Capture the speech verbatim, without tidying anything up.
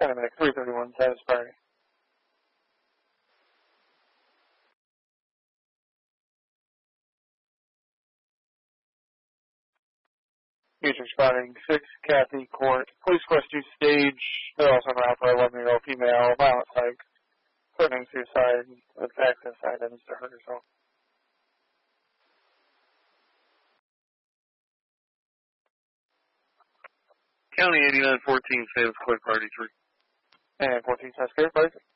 Dynamic three thirty-one, satisfied. Future spotting six, Kathy Court. Police question stage. They're also on route for eleven-year-old female, violent psych, threatening suicide with access items to hurt herself. County eighty-nine fourteen, Sam's Click Party three. And fourteen, Saskatchewan,